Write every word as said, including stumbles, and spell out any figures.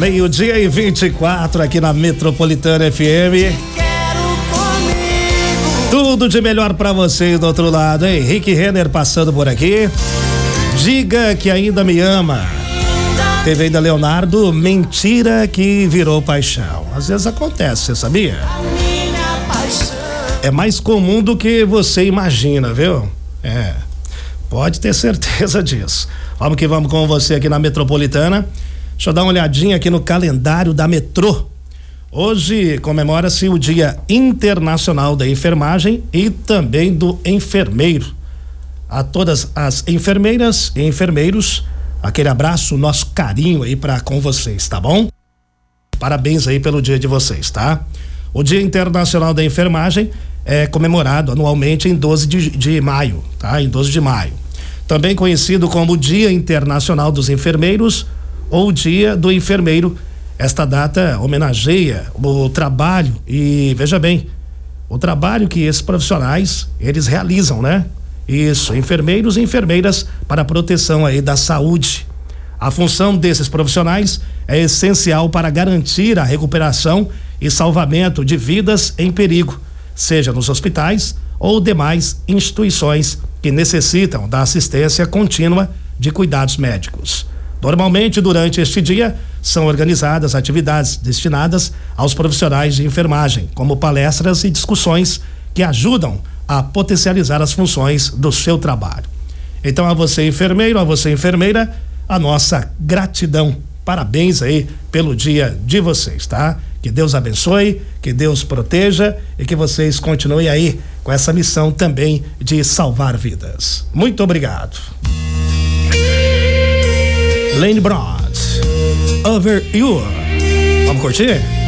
Meio-dia e vinte e quatro aqui na Metropolitana F M. Tudo de melhor pra vocês do outro lado, hein? Henrique Renner passando por aqui. Diga que ainda me ama. Teve ainda Leonardo, mentira que virou paixão. Às vezes acontece, você sabia? É mais comum do que você imagina, viu? É, pode ter certeza disso. Vamos que vamos com você aqui na Metropolitana. Deixa eu dar uma olhadinha aqui no calendário da Metrô. Hoje comemora-se o Dia Internacional da Enfermagem e também do enfermeiro. A todas as enfermeiras e enfermeiros, aquele abraço, nosso carinho aí para com vocês, tá bom? Parabéns aí pelo dia de vocês, tá? O Dia Internacional da Enfermagem é comemorado anualmente em doze de, de maio, tá? Em doze de maio. Também conhecido como Dia Internacional dos Enfermeiros ou Dia do Enfermeiro. Esta data homenageia o trabalho e, veja bem, o trabalho que esses profissionais, eles realizam, né? Isso, enfermeiros e enfermeiras para a proteção aí da saúde. A função desses profissionais é essencial para garantir a recuperação e salvamento de vidas em perigo, seja nos hospitais ou demais instituições que necessitam da assistência contínua de cuidados médicos. Normalmente, durante este dia, são organizadas atividades destinadas aos profissionais de enfermagem, como palestras e discussões que ajudam a potencializar as funções do seu trabalho. Então, a você enfermeiro, a você enfermeira, a nossa gratidão. Parabéns aí pelo dia de vocês, tá? Que Deus abençoe, que Deus proteja e que vocês continuem aí com essa missão também de salvar vidas. Muito obrigado. Lane Broad, Over You. Vamos curtir?